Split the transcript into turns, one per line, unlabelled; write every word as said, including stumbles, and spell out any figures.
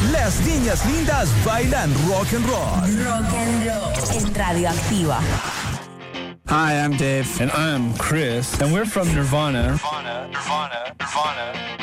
Las niñas lindas bailan rock and roll.
Rock and roll en Radioactiva.
Hi, I'm Dave.
And I'm Chris.
And we're from Nirvana.
Nirvana, Nirvana, Nirvana.